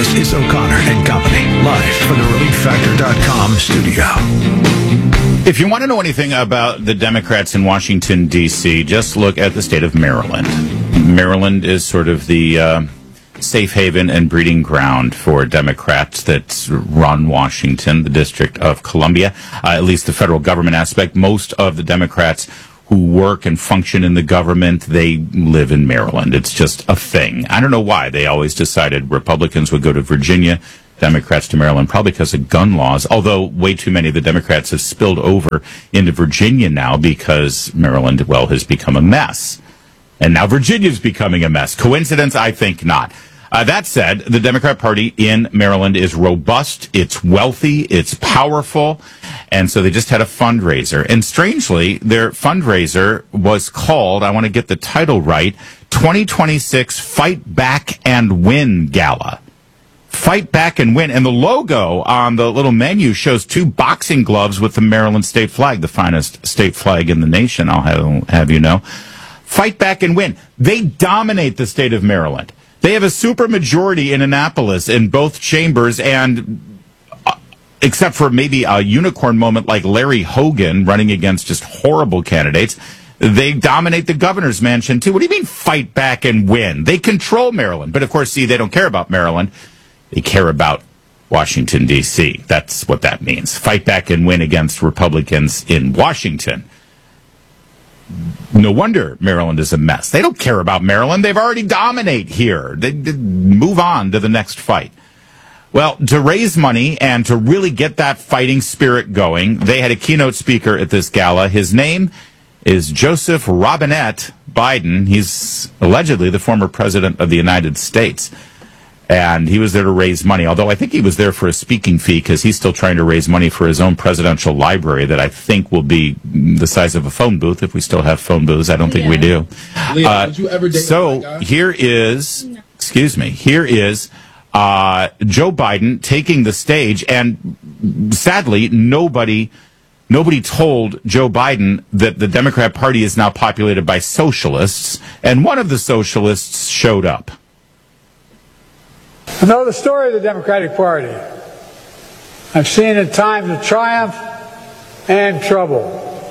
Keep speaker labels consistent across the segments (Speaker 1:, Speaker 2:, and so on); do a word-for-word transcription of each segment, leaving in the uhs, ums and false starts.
Speaker 1: This is O'Connor and Company, live from the relief factor dot com studio.
Speaker 2: If you want to know anything about the Democrats in Washington, D C, just look at the state of Maryland. Maryland is sort of the uh, safe haven and breeding ground for Democrats that run Washington, the District of Columbia, uh, at least the federal government aspect. Most of the Democrats who work and function in the government, they live in Maryland. It's just a thing. I don't know why. They always decided Republicans would go to Virginia, Democrats to Maryland, probably because of gun laws, although way too many of the Democrats have spilled over into Virginia now because Maryland, well, has become a mess. And now Virginia's becoming a mess. Coincidence? I think not. Uh, that said, the Democrat Party in Maryland is robust, it's wealthy, it's powerful, and so they just had a fundraiser. And strangely, their fundraiser was called, I want to get the title right, twenty twenty-six Fight Back and Win Gala. Fight Back and Win. And the logo on the little menu shows two boxing gloves with the Maryland state flag, the finest state flag in the nation, I'll have, have you know. Fight Back and Win. They dominate the state of Maryland. They have a supermajority in Annapolis in both chambers, and uh, except for maybe a unicorn moment like Larry Hogan running against just horrible candidates, they dominate the governor's mansion, too. What do you mean fight back and win? They control Maryland. But, of course, see, they don't care about Maryland. They care about Washington, D C. That's what that means. Fight back and win against Republicans in Washington. No wonder Maryland is a mess. They don't care about Maryland. They've already dominate here. They, they move on to the next fight. Well, to raise money and to really get that fighting spirit going, they had a keynote speaker at this gala. His name is Joseph Robinette Biden. He's allegedly the former president of the United States. And he was there to raise money, although I think he was there for a speaking fee because he's still trying to raise money for his own presidential library that I think will be the size of a phone booth if we still have phone booths. I don't think yeah. we do.
Speaker 3: Leah,
Speaker 2: uh,
Speaker 3: would you ever date
Speaker 2: so
Speaker 3: that guy?
Speaker 2: here is, excuse me, here is uh, Joe Biden taking the stage, and sadly, nobody... Nobody told Joe Biden that the Democrat Party is now populated by socialists, and one of the socialists showed up.
Speaker 4: I know the story of the Democratic Party. I've seen it times of triumph and trouble.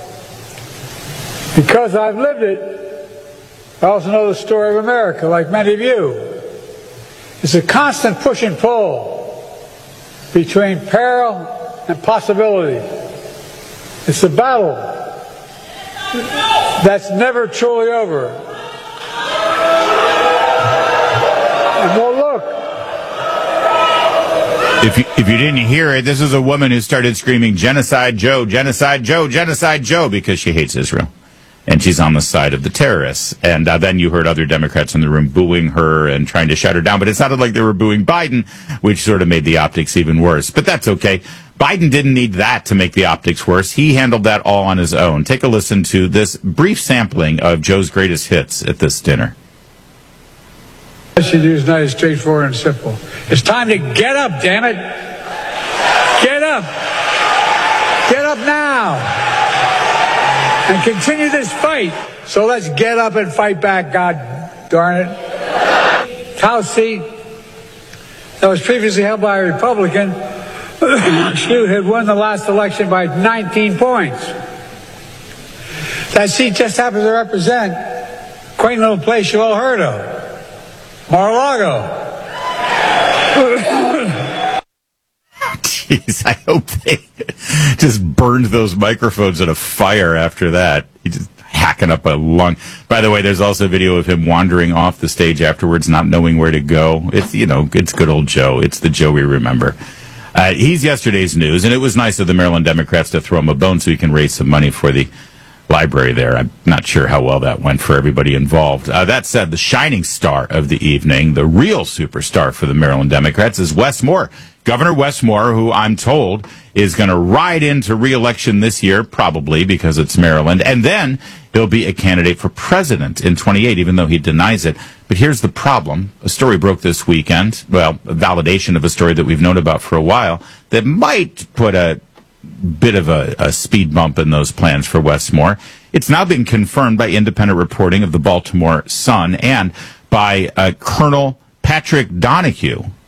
Speaker 4: Because I've lived it, I also know the story of America, like many of you. It's a constant push and pull between peril and possibility. It's a battle that's never truly over. And we'll look.
Speaker 2: If you, if you didn't hear it, this is a woman who started screaming, "Genocide Joe, Genocide Joe, Genocide Joe," because she hates Israel. And she's on the side of the terrorists. And uh, then you heard other Democrats in the room booing her and trying to shut her down. But it sounded like they were booing Biden, which sort of made the optics even worse. But that's okay. Biden didn't need that to make the optics worse. He handled that all on his own. Take a listen to this brief sampling of Joe's greatest hits at this dinner.
Speaker 4: I should use nice, straightforward, and simple. It's time to get up, damn it. Get up. Get up now. And continue this fight. So let's get up and fight back, God darn it. House seat that was previously held by a Republican, she had won the last election by nineteen points. That seat just happens to represent a quaint little place you all heard of, Mar-a-Lago.
Speaker 2: Jeez, I hope they just burned those microphones in a fire after that. He just hacking up a lung. By the way, there's also a video of him wandering off the stage afterwards, not knowing where to go. It's, you know, it's good old Joe. It's the Joe we remember. Uh, he's yesterday's news, and it was nice of the Maryland Democrats to throw him a bone so he can raise some money for the library there. I'm not sure how well that went for everybody involved. Uh, that said, the shining star of the evening, the real superstar for the Maryland Democrats, is Wes Moore. Governor Wes Moore, who I'm told is going to ride into re-election this year, probably because it's Maryland, and then he'll be a candidate for president in twenty-eight, even though he denies it. But here's the problem. A story broke this weekend, well, a validation of a story that we've known about for a while, that might put a bit of a, a speed bump in those plans for Wes Moore. It's now been confirmed by independent reporting of the Baltimore Sun and by uh, Colonel Patrick Donahue,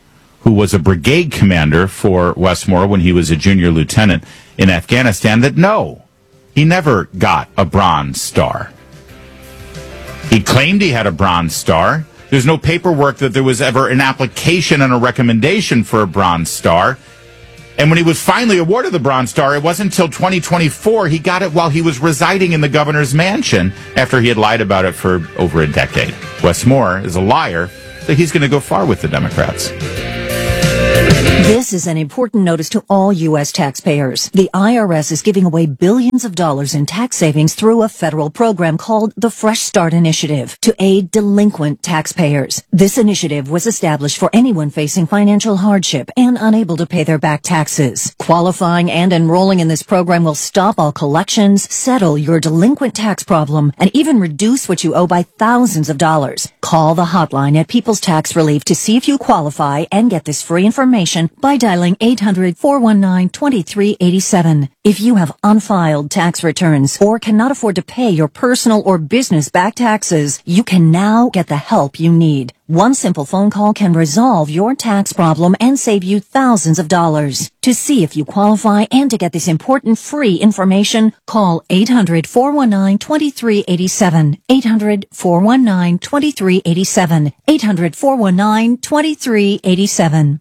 Speaker 2: who was a brigade commander for Westmore when he was a junior lieutenant in Afghanistan, that no, he never got a Bronze Star. He claimed he had a Bronze Star. There's no paperwork that there was ever an application and a recommendation for a Bronze Star. And when he was finally awarded the Bronze Star, it wasn't until twenty twenty-four he got it while he was residing in the governor's mansion after he had lied about it for over a decade. Westmore is a liar, so he's going to go far with the Democrats.
Speaker 3: This is an important notice to all U S taxpayers. The I R S is giving away billions of dollars in tax savings through a federal program called the Fresh Start Initiative to aid delinquent taxpayers. This initiative was established for anyone facing financial hardship and unable to pay their back taxes. Qualifying and enrolling in this program will stop all collections, settle your delinquent tax problem, and even reduce what you owe by thousands of dollars. Call the hotline at People's Tax Relief to see if you qualify and get this free information by dialing eight hundred, four one nine, two three eight seven. If you have unfiled tax returns or cannot afford to pay your personal or business back taxes, you can now get the help you need. One simple phone call can resolve your tax problem and save you thousands of dollars. To see if you qualify and to get this important free information, call eight hundred, four one nine, two three eight seven. eight hundred, four one nine, two three eight seven. eight hundred, four one nine, two three eight seven.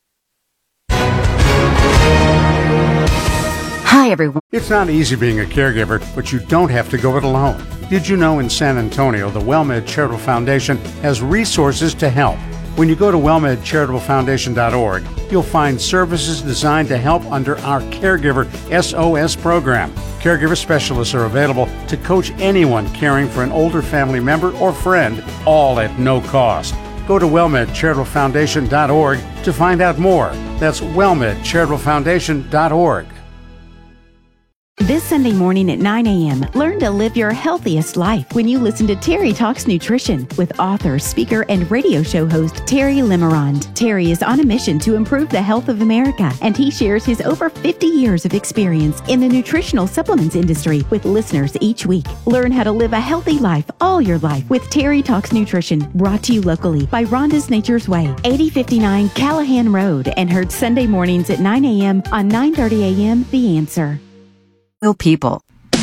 Speaker 5: Hi, everyone.
Speaker 6: It's not easy being a caregiver, but you don't have to go it alone. Did you know in San Antonio, the WellMed Charitable Foundation has resources to help? When you go to well med charitable foundation dot org, you'll find services designed to help under our Caregiver S O S program. Caregiver specialists are available to coach anyone caring for an older family member or friend, all at no cost. Go to well med charitable foundation dot org to find out more. That's well med charitable foundation dot org.
Speaker 5: This Sunday morning at nine a.m., learn to live your healthiest life when you listen to Terry Talks Nutrition with author, speaker, and radio show host Terry Limerond. Terry is on a mission to improve the health of America, and he shares his over fifty years of experience in the nutritional supplements industry with listeners each week. Learn how to live a healthy life all your life with Terry Talks Nutrition, brought to you locally by Rhonda's Nature's Way, eighty fifty-nine Callahan Road, and heard Sunday mornings at nine a.m. on nine thirty a.m. The Answer.
Speaker 3: People.
Speaker 7: With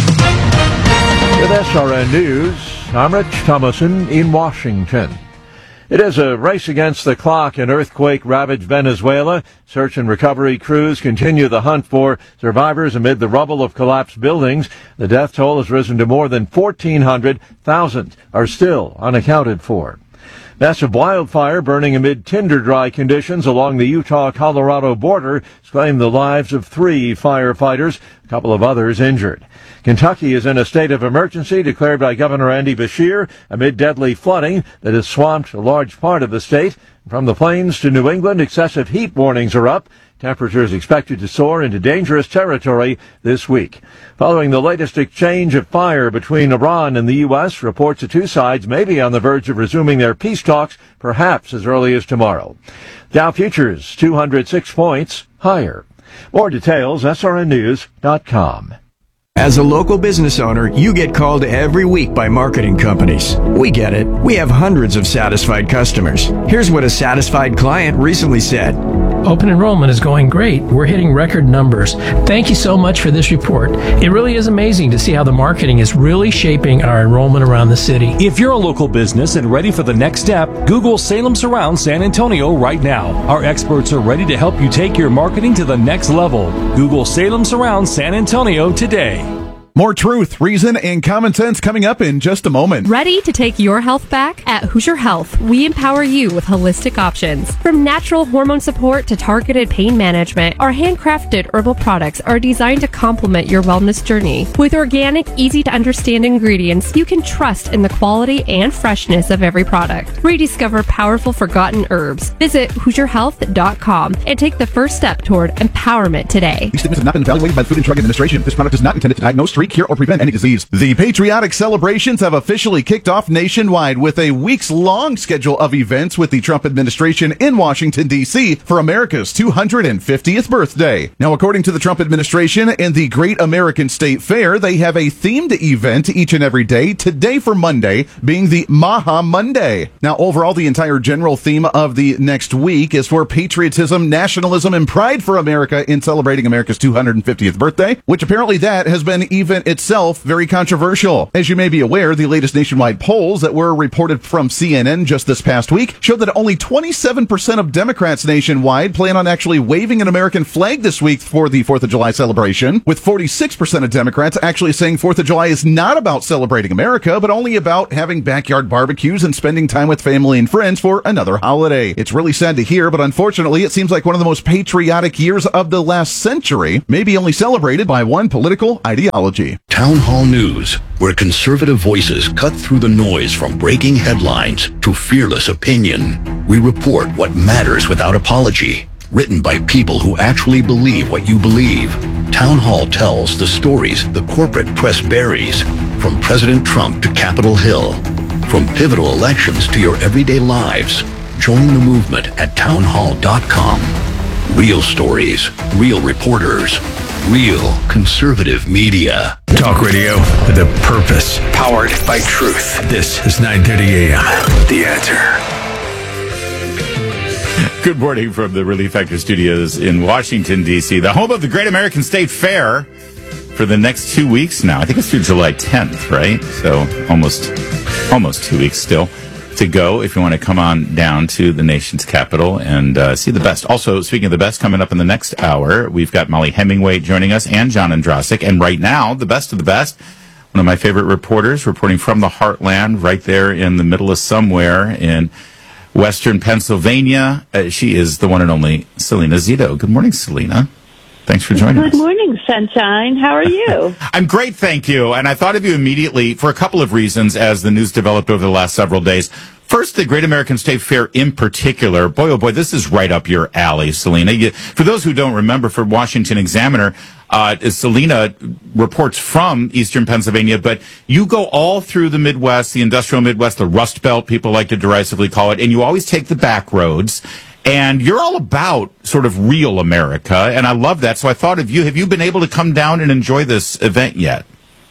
Speaker 7: S R N News, I'm Rich Thomason in Washington. It is a race against the clock in earthquake-ravaged Venezuela. Search and recovery crews continue the hunt for survivors amid the rubble of collapsed buildings. The death toll has risen to more than fourteen hundred thousand, are still unaccounted for. Massive wildfire burning amid tinder-dry conditions along the Utah-Colorado border has claimed the lives of three firefighters, a couple of others injured. Kentucky is in a state of emergency declared by Governor Andy Beshear amid deadly flooding that has swamped a large part of the state. From the plains to New England, excessive heat warnings are up. Temperatures expected to soar into dangerous territory this week. Following the latest exchange of fire between Iran and the U S, reports the two sides may be on the verge of resuming their peace talks, perhaps as early as tomorrow. Dow futures two hundred six points higher. More details, S R N news dot com.
Speaker 8: As a local business owner, you get called every week by marketing companies. We get it. We have hundreds of satisfied customers. Here's what a satisfied client recently said.
Speaker 9: Open enrollment is going great. We're hitting record numbers. Thank you so much for this report. It really is amazing to see how the marketing is really shaping our enrollment around the city.
Speaker 10: If you're a local business and ready for the next step, Google Salem Surround San Antonio right now. Our experts are ready to help you take your marketing to the next level. Google Salem Surround San Antonio today.
Speaker 11: More truth, reason, and common sense coming up in just a moment.
Speaker 12: Ready to take your health back? At Hoosier Health, we empower you with holistic options. From natural hormone support to targeted pain management, our handcrafted herbal products are designed to complement your wellness journey. With organic, easy-to-understand ingredients, you can trust in the quality and freshness of every product. Rediscover powerful forgotten herbs. Visit Hoosier Health dot com and take the first step toward empowerment today.
Speaker 11: These statements have not been evaluated by the Food and Drug Administration. This product is not intended to diagnose, treat, treat, cure, or prevent any disease. The patriotic celebrations have officially kicked off nationwide with a weeks-long schedule of events with the Trump administration in Washington, D C for America's two hundred fiftieth birthday. Now, according to the Trump administration and the Great American State Fair, they have a themed event each and every day, today for Monday being the Maha Monday. Now, overall, the entire general theme of the next week is for patriotism, nationalism, and pride for America in celebrating America's two hundred fiftieth birthday, which apparently that has been even itself very controversial. As you may be aware, the latest nationwide polls that were reported from C N N just this past week showed that only twenty-seven percent of Democrats nationwide plan on actually waving an American flag this week for the fourth of July celebration, with forty-six percent of Democrats actually saying fourth of July is not about celebrating America, but only about having backyard barbecues and spending time with family and friends for another holiday. It's really sad to hear, but unfortunately, it seems like one of the most patriotic years of the last century may be only celebrated by one political ideology.
Speaker 13: Town Hall News, where conservative voices cut through the noise from breaking headlines to fearless opinion. We report what matters without apology. Written by people who actually believe what you believe. Town Hall tells the stories the corporate press buries, from President Trump to Capitol Hill, from pivotal elections to your everyday lives. Join the movement at town hall dot com. Real stories, real reporters, real conservative media.
Speaker 1: Talk radio with a purpose, powered by truth. This is nine thirty a.m. The Answer.
Speaker 2: Good morning from the Relief Factor Studios in Washington, D C, the home of the Great American State Fair for the next two weeks now. I think it's through July tenth, right? So almost, almost two weeks still to go if you want to come on down to the nation's capital and uh, see the best. Also, speaking of the best, coming up in the next hour, we've got Molly Hemingway joining us and John Andrasik. And right now, the best of the best, one of my favorite reporters reporting from the heartland right there in the middle of somewhere in Western Pennsylvania. Uh, she is the one and only Selena Zito. Good morning, Selena. Thanks for joining
Speaker 14: Good
Speaker 2: us.
Speaker 14: Good morning, Sunshine. How are you?
Speaker 2: I'm great, thank you. And I thought of you immediately for a couple of reasons as the news developed over the last several days. First, the Great American State Fair in particular. Boy, oh boy, this is right up your alley, Selena. You, for those who don't remember, for Washington Examiner, uh, Selena reports from Eastern Pennsylvania, but you go all through the Midwest, the industrial Midwest, the Rust Belt, people like to derisively call it, and you always take the back roads. And you're all about sort of real America, and I love that. So I thought of you. Have you been able to come down and enjoy this event yet?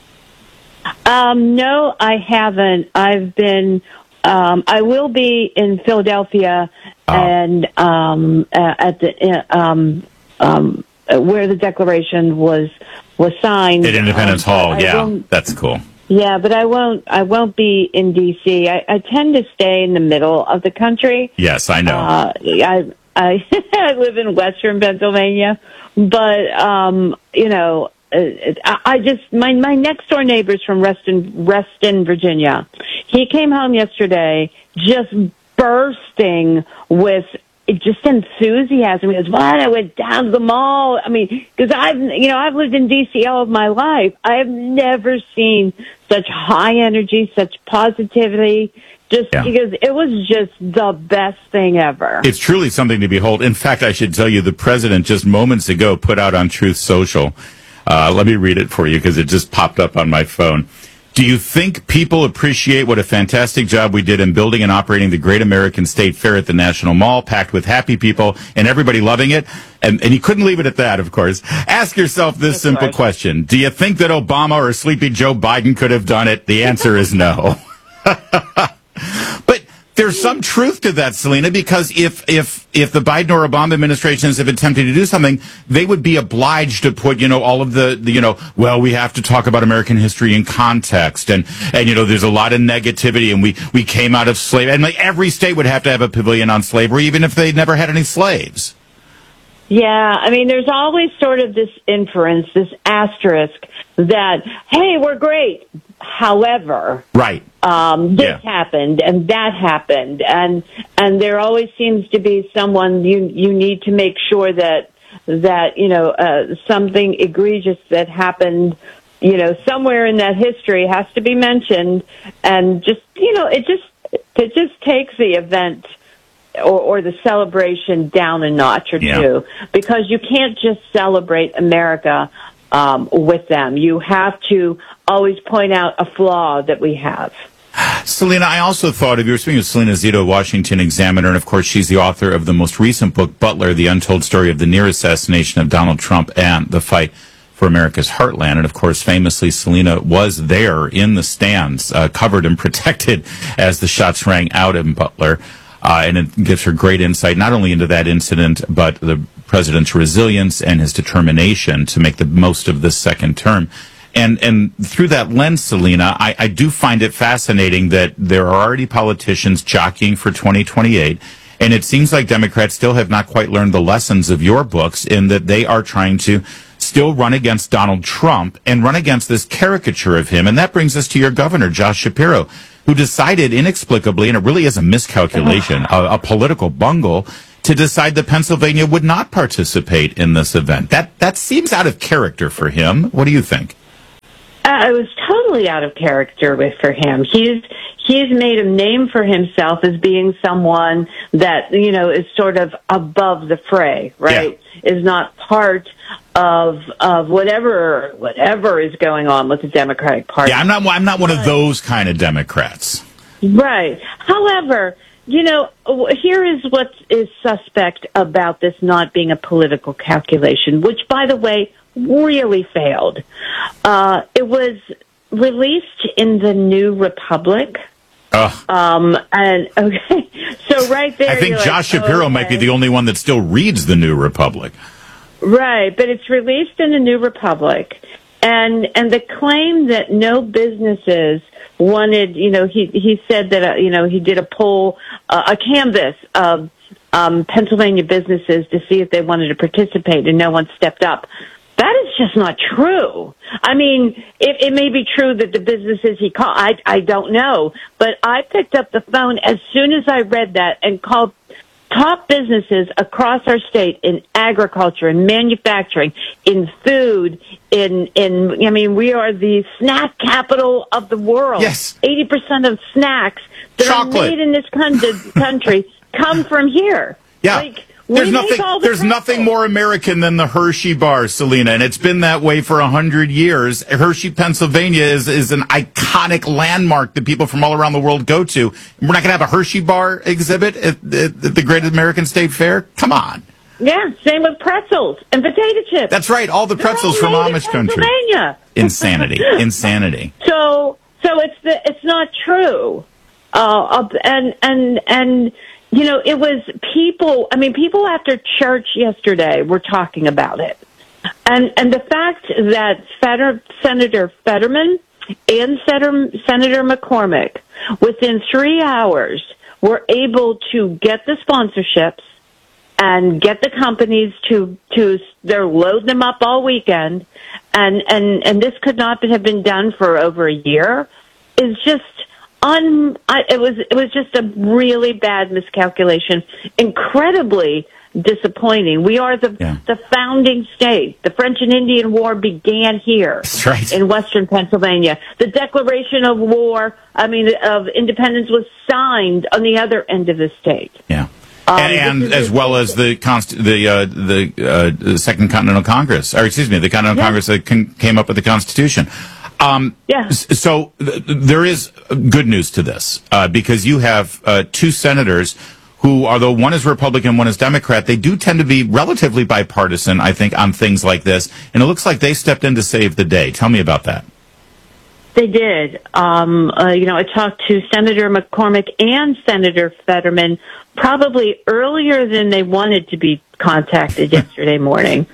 Speaker 14: Um, no, I haven't. I've been... Um, I will be in Philadelphia oh. and um, uh, at the uh, um, um, where the Declaration was was signed
Speaker 2: at Independence um, Hall. I yeah, that's cool.
Speaker 14: Yeah, but I won't. I won't be in D C. I, I tend to stay in the middle of the country.
Speaker 2: Yes, I know.
Speaker 14: Uh, I I, I live in Western Pennsylvania, but um, you know. I just my my next door neighbor's from Reston, Reston, Virginia. He came home yesterday just bursting with just enthusiasm. He goes, "What? I went down to the mall." I mean, because I've you know I've lived in D C all of my life. I have never seen such high energy, such positivity. Just yeah. because it was just the best thing ever.
Speaker 2: It's truly something to behold. In fact, I should tell you, the president just moments ago put out on Truth Social. Uh, let me read it for you because it just popped up on my phone. Do you think people appreciate what a fantastic job we did in building and operating the Great American State Fair at the National Mall, packed with happy people and everybody loving it? And, and you couldn't leave it at that, of course. Ask yourself this simple question. Do you think that Obama or sleepy Joe Biden could have done it? The answer is no. But there's some truth to that, Selena, because if if if the Biden or Obama administrations have attempted to do something, they would be obliged to put, you know, all of the, the you know, well, we have to talk about American history in context, and and you know, there's a lot of negativity, and we we came out of slavery, and like every state would have to have a pavilion on slavery, even if they never had any slaves.
Speaker 14: Yeah, I mean, there's always sort of this inference, this asterisk that, hey, we're great. However,
Speaker 2: right.
Speaker 14: Um, this
Speaker 2: yeah.
Speaker 14: happened and that happened, and and there always seems to be someone you you need to make sure that that you know uh, something egregious that happened, you know, somewhere in that history has to be mentioned, and just you know it just it just takes the event or, or the celebration down a notch or
Speaker 2: yeah.
Speaker 14: two, because you can't just celebrate America um, with them. You have to always point out a flaw that we have.
Speaker 2: Selena, I also thought of, you were speaking of Selena Zito, Washington Examiner, and of course she's the author of the most recent book, Butler, The Untold Story of the Near Assassination of Donald Trump and the Fight for America's Heartland. And of course, famously, Selena was there in the stands, uh, covered and protected as the shots rang out in Butler. Uh, and it gives her great insight, not only into that incident, but the president's resilience and his determination to make the most of this second term. And and through that lens, Selena, I, I do find it fascinating that there are already politicians jockeying for twenty twenty-eight, and it seems like Democrats still have not quite learned the lessons of your books in that they are trying to still run against Donald Trump and run against this caricature of him. And that brings us to your governor, Josh Shapiro, who decided inexplicably, and it really is a miscalculation, a, a political bungle, to decide that Pennsylvania would not participate in this event. That that seems out of character for him. What do you think?
Speaker 14: Uh, it was totally out of character with, for him. He's he's made a name for himself as being someone that, you know, is sort of above the fray, right? Yeah. Is not part of of whatever whatever is going on with the Democratic Party.
Speaker 2: Yeah, I'm not I'm not one of those kind of Democrats.
Speaker 14: Right. However, you know, here is what is suspect about this not being a political calculation, which, by the way, really failed. Uh, it was released in the New Republic.
Speaker 2: Oh.
Speaker 14: Um, and okay, so right there,
Speaker 2: I think
Speaker 14: you're
Speaker 2: Josh
Speaker 14: like,
Speaker 2: Shapiro
Speaker 14: okay.
Speaker 2: might be the only one that still reads the New Republic.
Speaker 14: Right, but it's released in the New Republic, and and the claim that no businesses wanted, you know, he he said that uh, you know he did a poll, uh, a canvas of um, Pennsylvania businesses to see if they wanted to participate, and no one stepped up. That is just not true. I mean, it, it may be true that the businesses he called, I, I don't know, but I picked up the phone as soon as I read that and called top businesses across our state in agriculture, in manufacturing, in food, in, in, I mean, we are the snack capital of the world.
Speaker 2: Yes.
Speaker 14: eighty percent of snacks that
Speaker 2: Chocolate.
Speaker 14: are made in this country come from here.
Speaker 2: Yeah.
Speaker 14: Like,
Speaker 2: There's
Speaker 14: we
Speaker 2: nothing.
Speaker 14: make all the
Speaker 2: There's nothing more American than the Hershey bar, Selena, and it's been that way for a hundred years. Hershey, Pennsylvania, is is an iconic landmark that people from all around the world go to. We're not going to have a Hershey bar exhibit at, at, at the Great American State Fair. Come on.
Speaker 14: Yeah, same with pretzels and potato chips.
Speaker 2: That's right. All the pretzels
Speaker 14: They're all
Speaker 2: from
Speaker 14: made
Speaker 2: Amish
Speaker 14: in
Speaker 2: country.
Speaker 14: Pennsylvania.
Speaker 2: Insanity. Insanity.
Speaker 14: So, so it's the, it's not true. Uh, and and and. You know, it was people, I mean, people after church yesterday were talking about it. And and the fact that Feder, Senator Fetterman and Senator, Senator McCormick, within three hours, were able to get the sponsorships and get the companies to, to they're loading them up all weekend. And, and, and this could not have been done for over a year is just... Un, I, it was it was just a really bad miscalculation, incredibly disappointing. We are the
Speaker 2: yeah.
Speaker 14: the founding state. The French and Indian War began here.
Speaker 2: That's right.
Speaker 14: In Western Pennsylvania. The Declaration of War, I mean, of independence was signed on the other end of the state.
Speaker 2: Yeah.
Speaker 14: Um,
Speaker 2: and and as well as the const- the uh, the uh, Second Continental Congress, or excuse me, the Continental
Speaker 14: yeah.
Speaker 2: Congress that con- came up with the Constitution. Um,
Speaker 14: yeah.
Speaker 2: So th- there is good news to this uh, because you have uh, two senators who, although one is Republican, one is Democrat, they do tend to be relatively bipartisan, I think, on things like this. And it looks like they stepped in to save the day. Tell me about that.
Speaker 14: They did. Um, uh, you know, I talked to Senator McCormick and Senator Fetterman probably earlier than they wanted to be contacted yesterday morning.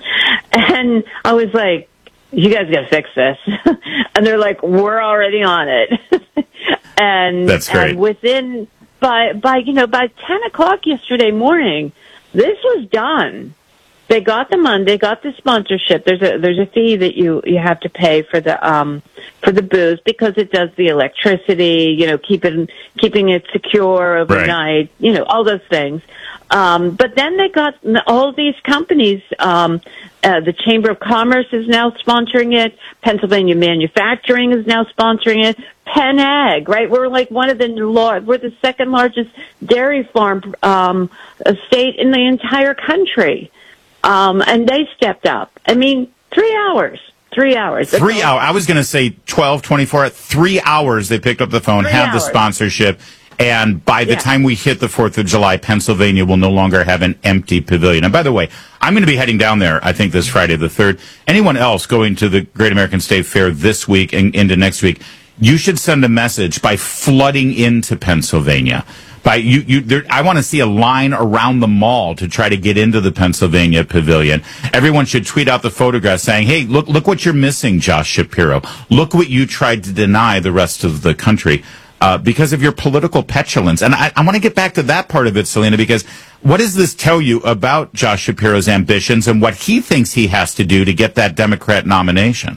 Speaker 14: And I was like, you guys got to fix this. And they're like, we're already on it. and,
Speaker 2: That's great.
Speaker 14: and within, by, by, you know, by ten o'clock yesterday morning, this was done. They got the money, they got the sponsorship. There's a, there's a fee that you, you have to pay for the, um, for the booze because it does the electricity, you know, keep it, keeping it secure overnight, right. you know, all those things. Um, but then they got all these companies, um, uh, the Chamber of Commerce is now sponsoring it. Pennsylvania Manufacturing is now sponsoring it. Penn Ag, right? We're like one of the large, we're the second largest dairy farm, um, state in the entire country. Um, and they stepped up. I mean, three hours. Three hours. That's
Speaker 2: Three
Speaker 14: all.
Speaker 2: hours. I was going to say twelve, twenty-four. Three hours they picked up the phone,
Speaker 14: Three
Speaker 2: had
Speaker 14: hours.
Speaker 2: the sponsorship, and by the
Speaker 14: Yeah.
Speaker 2: time we hit the fourth of July, Pennsylvania will no longer have an empty pavilion. And by the way, I'm going to be heading down there, I think, this Friday the third. Anyone else going to the Great American State Fair this week and into next week, you should send a message by flooding into Pennsylvania. By you, you, there, I want to see a line around the mall to try to get into the Pennsylvania Pavilion. Everyone should tweet out the photograph saying, "Hey, look, look what you're missing, Josh Shapiro. Look what you tried to deny the rest of the country uh, because of your political petulance." And I, I want to get back to that part of it, Selena, because what does this tell you about Josh Shapiro's ambitions and what he thinks he has to do to get that Democrat nomination?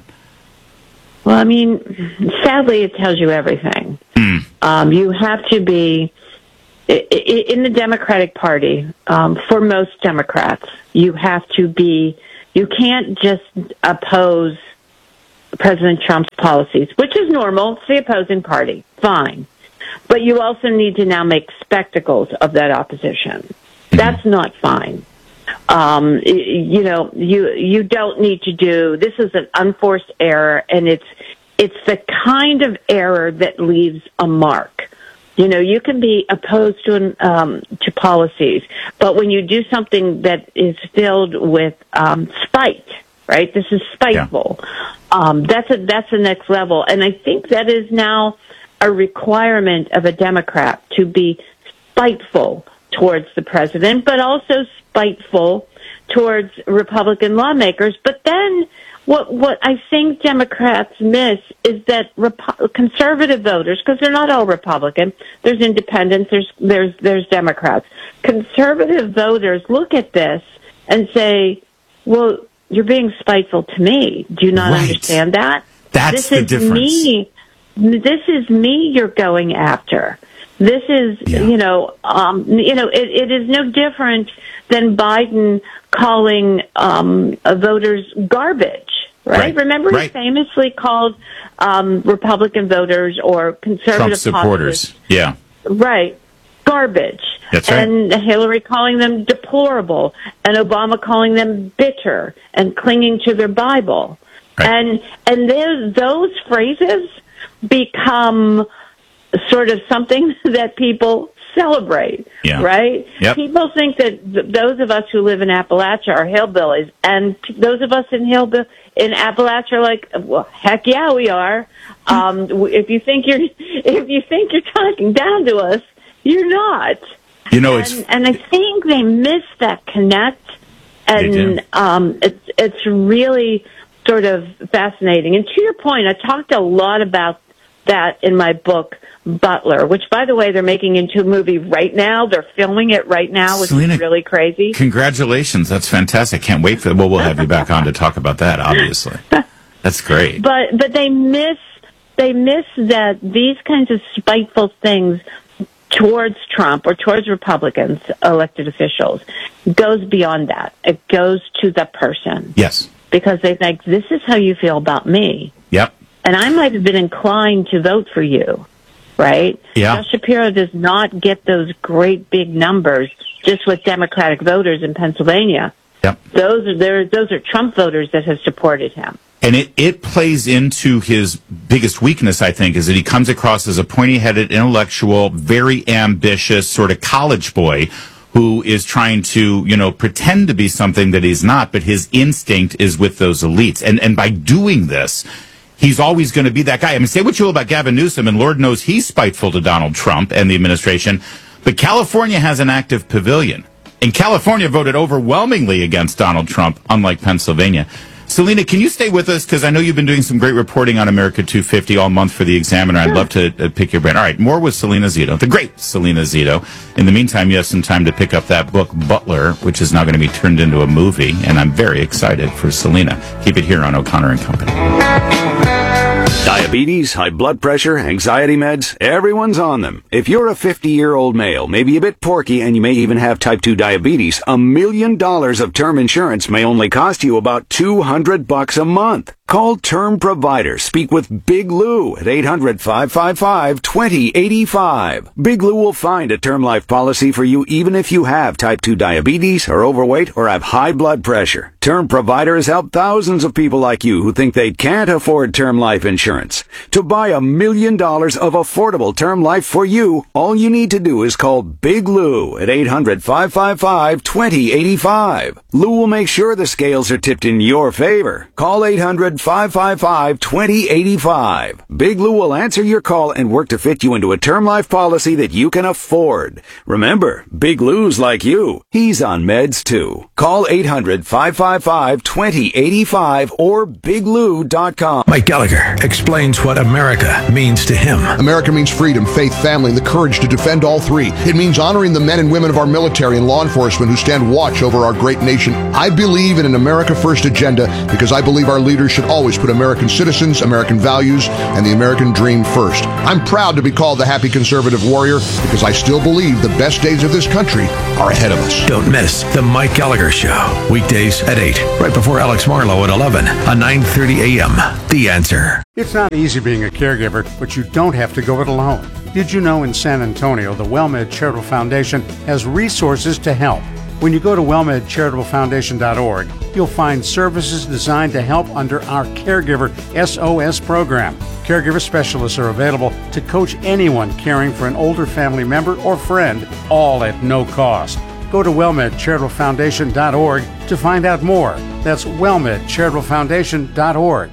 Speaker 14: Well, I mean, sadly, it tells you everything.
Speaker 2: Mm.
Speaker 14: Um, you have to be. In the Democratic Party, um, for most Democrats, you have to be, you can't just oppose President Trump's policies, which is normal. It's the opposing party. Fine. But you also need to now make spectacles of that opposition. That's not fine. Um, you know, you, you don't need to do, this is an unforced error, and it's, it's the kind of error that leaves a mark. You know, you can be opposed to um, to policies, but when you do something that is filled with um, spite, right? This is spiteful. Yeah. Um, that's a, that's the next level, and I think that is now a requirement of a Democrat to be spiteful towards the president, but also spiteful towards Republican lawmakers. But then, what what I think Democrats miss is that Rep- conservative voters, because they're not all Republican, there's independents, there's there's there's Democrats. Conservative voters look at this and say, "Well, you're being spiteful to me. Do you not
Speaker 2: right.
Speaker 14: understand that?
Speaker 2: That's
Speaker 14: this
Speaker 2: the
Speaker 14: is
Speaker 2: difference.
Speaker 14: me. This is me. You're going after." This is, yeah. you know, um, you know, it, it is no different than Biden calling um, voters garbage, right?
Speaker 2: right.
Speaker 14: Remember,
Speaker 2: right.
Speaker 14: he famously called um, Republican voters or conservative
Speaker 2: Trump supporters,
Speaker 14: populace,
Speaker 2: yeah,
Speaker 14: right, garbage.
Speaker 2: That's right.
Speaker 14: And Hillary calling them deplorable, and Obama calling them bitter and clinging to their Bible, right. and and those those phrases become sort of something that people celebrate,
Speaker 2: yeah.
Speaker 14: right?
Speaker 2: Yep.
Speaker 14: People think that th- those of us who live in Appalachia are hillbillies, and t- those of us in Hillbill in Appalachia are like, well, heck yeah, we are. Um, w- if you think you're if you think you're talking down to us, you're not.
Speaker 2: You know,
Speaker 14: and,
Speaker 2: it's
Speaker 14: and I think they miss that connect, and um, it's it's really sort of fascinating. And to your point, I talked a lot about that in my book, Butler, which, by the way, they're making into a movie right now. They're filming it right now, which
Speaker 2: Selena,
Speaker 14: is really crazy.
Speaker 2: Congratulations. That's fantastic. Can't wait for, well, we'll have you back on to talk about that, obviously. That's great.
Speaker 14: But, but they miss, they miss that these kinds of spiteful things towards Trump or towards Republicans, elected officials, goes beyond that. It goes to the person.
Speaker 2: Yes.
Speaker 14: Because they think, this is how you feel about me.
Speaker 2: Yep.
Speaker 14: And I might have been inclined to vote for you, right?
Speaker 2: Yeah.
Speaker 14: Josh Shapiro does not get those great big numbers just with Democratic voters in Pennsylvania.
Speaker 2: Yep.
Speaker 14: Those are there, those are Trump voters that have supported him.
Speaker 2: And it, it plays into his biggest weakness, I think, is that he comes across as a pointy-headed, intellectual, very ambitious sort of college boy who is trying to, you know, pretend to be something that he's not, but his instinct is with those elites. And and by doing this, he's always going to be that guy. I mean, say what you will about Gavin Newsom, and Lord knows he's spiteful to Donald Trump and the administration, but California has an active pavilion. And California voted overwhelmingly against Donald Trump, unlike Pennsylvania. Selena, can you stay with us? Because I know you've been doing some great reporting on America two fifty all month for the Examiner. I'd love to uh, pick your brain. All right, more with Selena Zito, the great Selena Zito. In the meantime, you have some time to pick up that book, Butler, which is now going to be turned into a movie, and I'm very excited for Selena. Keep it here on O'Connor and Company.
Speaker 15: Diabetes, high blood pressure, anxiety meds, everyone's on them. If you're a fifty-year-old male, maybe a bit porky, and you may even have type two diabetes, a million dollars of term insurance may only cost you about two hundred bucks a month. Call Term Provider. Speak with Big Lou at eight hundred, five five five, two zero eight five. Big Lou will find a term life policy for you even if you have type two diabetes, are overweight, or have high blood pressure. Term Provider has helped thousands of people like you who think they can't afford term life insurance. To buy a million dollars of affordable term life for you, all you need to do is call Big Lou at eight hundred, five five five, two zero eight five. Lou will make sure the scales are tipped in your favor. Call eight hundred, five five five, two zero eight five. Big Lou will answer your call and work to fit you into a term life policy that you can afford. Remember, Big Lou's like you. He's on meds too. Call eight hundred, five five five, two zero eight five or big lou dot com.
Speaker 1: Mike Gallagher explains what America means to him.
Speaker 16: America means freedom, faith, family, and the courage to defend all three. It means honoring the men and women of our military and law enforcement who stand watch over our great nation. I believe in an America First agenda because I believe our leaders should always put American citizens, American values, and the American dream first. I'm proud to be called the happy conservative warrior because I still believe the best days of this country are ahead of us.
Speaker 1: Don't miss The Mike Gallagher Show, weekdays at eight, right before Alex Marlowe at eleven on nine thirty a.m. The Answer.
Speaker 6: It's not easy being a caregiver, but you don't have to go it alone. Did you know in San Antonio, the WellMed Charitable Foundation has resources to help? When you go to well med charitable foundation dot org, you'll find services designed to help under our Caregiver S O S program. Caregiver specialists are available to coach anyone caring for an older family member or friend, all at no cost. Go to well med charitable foundation dot org to find out more. That's well med charitable foundation dot org.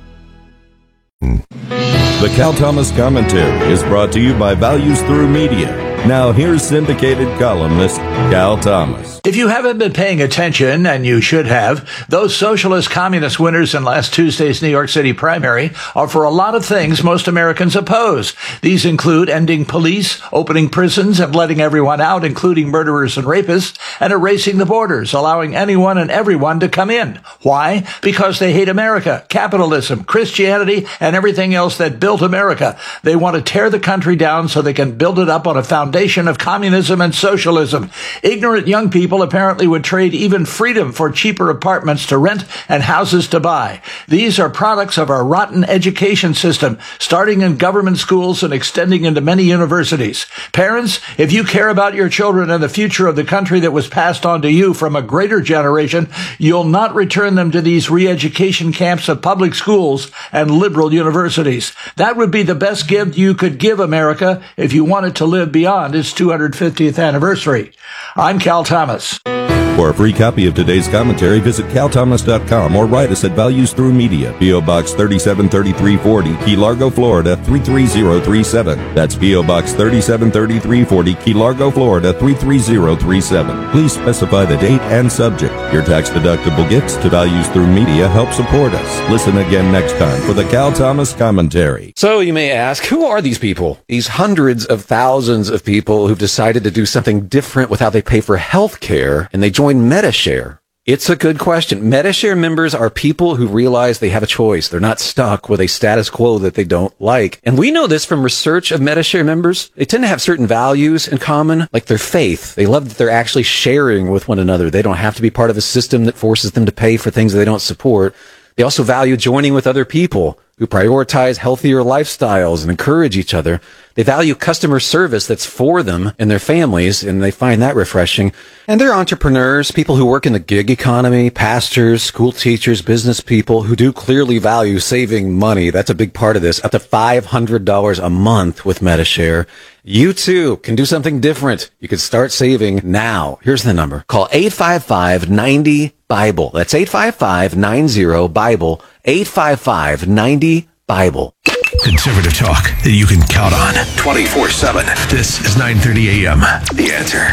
Speaker 17: The Cal Thomas Commentary is brought to you by Values Through Media. Now here's syndicated columnist Cal Thomas.
Speaker 18: If you haven't been paying attention, and you should have, those socialist communist winners in last Tuesday's New York City primary are for a lot of things most Americans oppose. These include ending police, opening prisons and letting everyone out, including murderers and rapists, and erasing the borders, allowing anyone and everyone to come in. Why? Because they hate America, capitalism, Christianity, and everything else that built America. They want to tear the country down so they can build it up on a foundation of communism and socialism. Ignorant young people apparently would trade even freedom for cheaper apartments to rent and houses to buy. These are products of our rotten education system, starting in government schools and extending into many universities. Parents, if you care about your children and the future of the country that was passed on to you from a greater generation, you'll not return them to these re-education camps of public schools and liberal universities. That would be the best gift you could give America if you wanted to live beyond its two hundred fiftieth anniversary. I'm Cal Thomas.
Speaker 17: For a free copy of today's commentary, visit cal thomas dot com or write us at Values Through Media, P O. Box thirty-seven thirty-three forty, Key Largo, Florida three three zero three seven. That's P O. Box thirty-seven thirty-three forty, Key Largo, Florida three three zero three seven. Please specify the date and subject. Your tax-deductible gifts to Values Through Media help support us. Listen again next time for the Cal Thomas Commentary.
Speaker 19: So you may ask, who are these people? These hundreds of thousands of people who've decided to do something different with how they pay for health care, and they join Medi-Share. It's a good question. Medi-Share members are people who realize they have a choice. They're not stuck with a status quo that they don't like. And we know this from research of Medi-Share members. They tend to have certain values in common, like their faith. They love that they're actually sharing with one another. They don't have to be part of a system that forces them to pay for things that they don't support. They also value joining with other people who prioritize healthier lifestyles and encourage each other. They value customer service that's for them and their families, and they find that refreshing. And they're entrepreneurs, people who work in the gig economy, pastors, school teachers, business people who do clearly value saving money. That's a big part of this, up to five hundred dollars a month with Medi-Share. You too can do something different. You can start saving now. Here's the number. Call eight five five, nine zero, Bible. That's eight five five, nine zero, Bible. eight five five, nine zero, Bible.
Speaker 1: Conservative talk that you can count on twenty-four seven. This is nine thirty a.m. The Answer.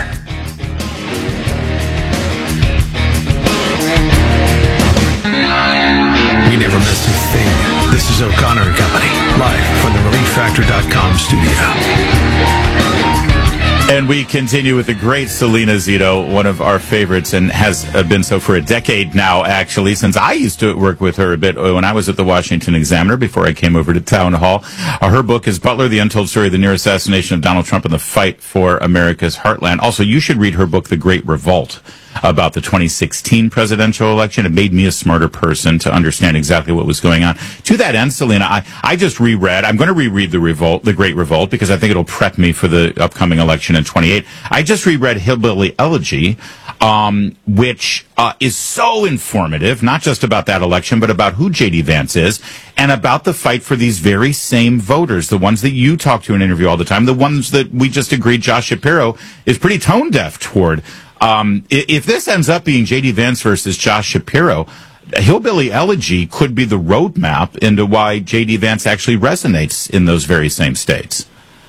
Speaker 1: We never miss a thing. This is O'Connor and Company, live from the relief factor dot com studio.
Speaker 2: And we continue with the great Selena Zito, one of our favorites, and has been so for a decade now, actually, since I used to work with her a bit when I was at the Washington Examiner before I came over to Town Hall. Uh, her book is Butler, The Untold Story of the Near Assassination of Donald Trump and the Fight for America's Heartland. Also, you should read her book, The Great Revolt. about the twenty sixteen presidential election. It made me a smarter person to understand exactly what was going on. To that end, Selena, I, I just reread, I'm going to reread the revolt, the Great Revolt, because I think it'll prep me for the upcoming election in twenty-eight. I just reread Hillbilly Elegy, um, which uh, is so informative, not just about that election, but about who J D. Vance is and about the fight for these very same voters, the ones that you talk to and interview all the time, the ones that we just agreed Josh Shapiro is pretty tone deaf toward. Um, if this ends up being J D. Vance versus Josh Shapiro, Hillbilly Elegy could be the roadmap into why J D. Vance actually resonates in those very same states.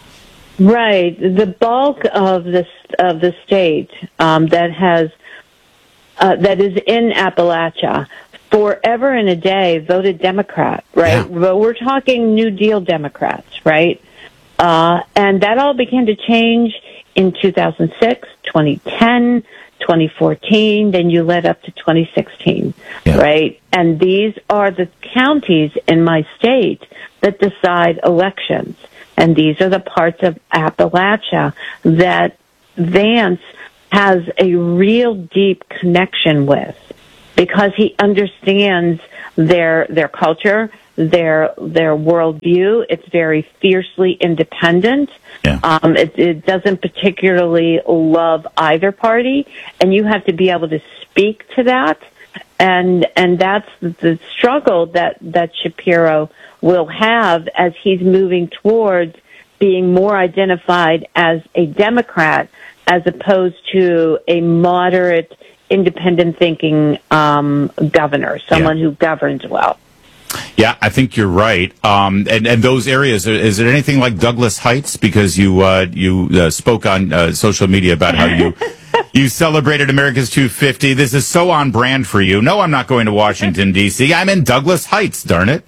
Speaker 14: Right. The bulk of the of the state um, that has uh, that is in Appalachia forever and a day voted Democrat. Right. Yeah. But we're talking New Deal Democrats. Right. Uh, and that all began to change in two thousand six, twenty ten, twenty fourteen, then you led up to twenty sixteen, yeah. Right? And these are the counties in my state that decide elections. And these are the parts of Appalachia that Vance has a real deep connection with because he understands their their culture, their their worldview. It's very fiercely independent. Yeah. Um, it, it doesn't particularly love either party, and you have to be able to speak to that. And and that's the struggle that, that Shapiro will have as he's moving towards being more identified as a Democrat as opposed to a moderate, independent thinking um, governor, someone yeah. who governs well.
Speaker 2: Yeah, I think you're right. Um, and, and those areas, is it anything like Douglas Heights? Because you uh, you uh, spoke on uh, social media about how you you celebrated America's two fifty. This is so on brand for you. No, I'm not going to Washington, D C. I'm in Douglas Heights, darn it.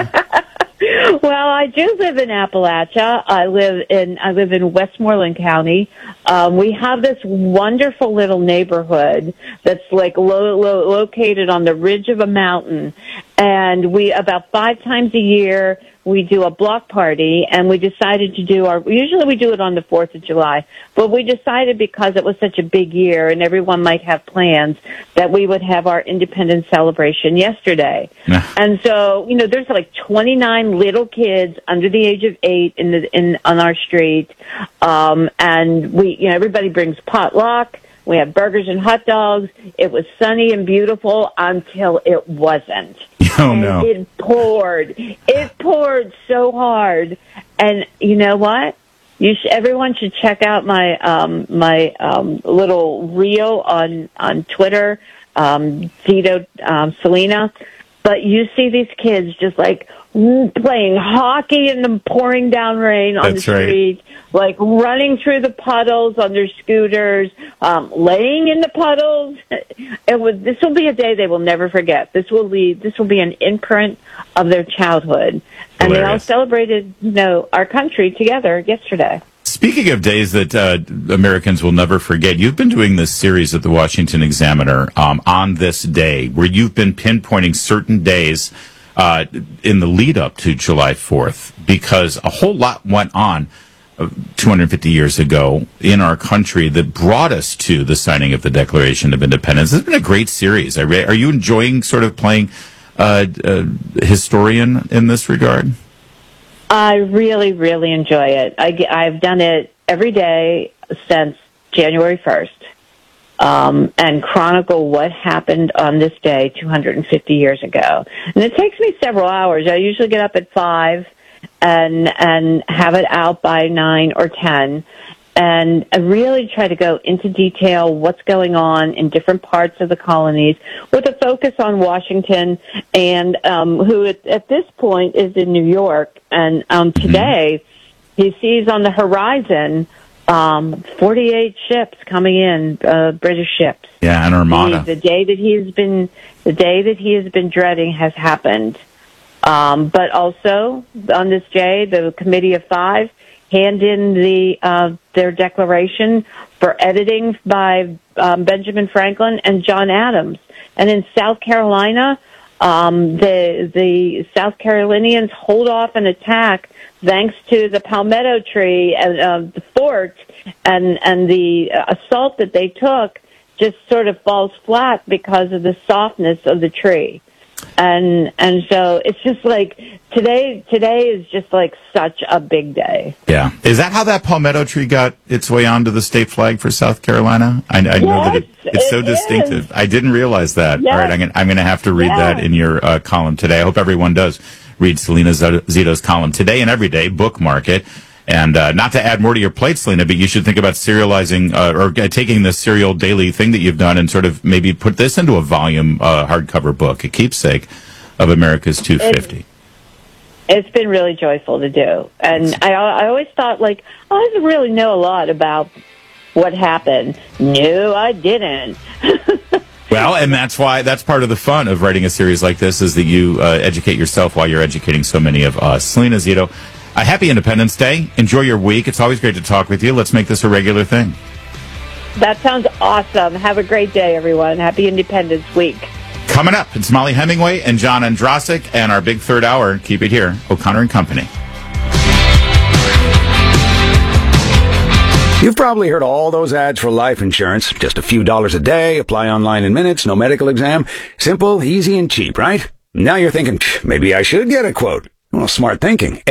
Speaker 14: Well, I do live in Appalachia. I live in I live in Westmoreland County. Um, we have this wonderful little neighborhood that's like lo- lo- located on the ridge of a mountain, and we about five times a year we do a block party, and we decided to do our. Usually we do it on the Fourth of July, but we decided because it was such a big year and everyone might have plans that we would have our Independence celebration yesterday. And so, you know, there's like twenty-nine little kids under the age of eight in the in on our street, um, and we, you know, everybody brings potluck. We have burgers and hot dogs. It was sunny and beautiful until it wasn't.
Speaker 2: Oh, no.
Speaker 14: And it poured. It poured so hard. And you know what? You sh- everyone should check out my um, my um, little reel on, on Twitter, um, Vito um, Selena. But you see these kids just like playing hockey in the pouring down rain on
Speaker 2: That's
Speaker 14: the street,
Speaker 2: right.
Speaker 14: like running through the puddles on their scooters, um, laying in the puddles. It was. This will be a day they will never forget. This will be. This will be an imprint of their childhood, and Hilarious. They all celebrated, you know, our country together yesterday.
Speaker 2: Speaking of days that uh, Americans will never forget, you've been doing this series at the Washington Examiner um, on this day, where you've been pinpointing certain days uh, in the lead up to July fourth, because a whole lot went on uh, two hundred fifty years ago in our country that brought us to the signing of the Declaration of Independence. It's been a great series. Are you enjoying sort of playing uh, uh, historian in this regard?
Speaker 14: I really, really enjoy it. I, I've done it every day since January first, um, and chronicle what happened on this day two hundred fifty years ago. And it takes me several hours. I usually get up at five and and have it out by nine or ten. And I really try to go into detail what's going on in different parts of the colonies with a focus on Washington and um, who at, at this point is in New York. And um, today he sees on the horizon um, forty-eight ships coming in, uh, British ships.
Speaker 2: Yeah, an armada.
Speaker 14: The, the day that he has been, the day that he has been dreading has happened. Um, but also on this day, the Committee of Five hand in the uh, their declaration for editing by um, Benjamin Franklin and John Adams. And in South Carolina, um, the the South Carolinians hold off an attack thanks to the palmetto tree and uh, the fort and and the assault that they took just sort of falls flat because of the softness of the tree. And and so it's just like today today is just like such a big day.
Speaker 2: Yeah. Is that how that palmetto tree got its way onto the state flag for South Carolina? I, I yes, know that it, it's so
Speaker 14: it
Speaker 2: distinctive.
Speaker 14: Is.
Speaker 2: I didn't realize that.
Speaker 14: Yes.
Speaker 2: All right, I'm gonna, I'm going to have to read
Speaker 14: yes.
Speaker 2: that in your uh, column today. I hope everyone does read Selena Zito's column today and every day. Bookmark it. And uh, not to add more to your plate, Selena, but you should think about serializing uh, or uh, taking this serial daily thing that you've done and sort of maybe put this into a volume uh, hardcover book, a keepsake of America's two fifty.
Speaker 14: It's, it's been really joyful to do. And I, I always thought, like, oh, I didn't really know a lot about what happened. No, I didn't.
Speaker 2: Well, and that's why, that's part of the fun of writing a series like this, is that you uh, educate yourself while you're educating so many of us. Selena Zito, a happy Independence Day. Enjoy your week. It's always great to talk with you. Let's make this a regular thing.
Speaker 14: That sounds awesome. Have a great day, everyone. Happy Independence Week.
Speaker 2: Coming up, it's Molly Hemingway and John Andrasik, and our big third hour. Keep it here, O'Connor and Company.
Speaker 15: You've probably heard all those ads for life insurance. Just a few dollars a day, apply online in minutes, no medical exam. Simple, easy, and cheap, right? Now you're thinking, maybe I should get a quote. Well, smart thinking.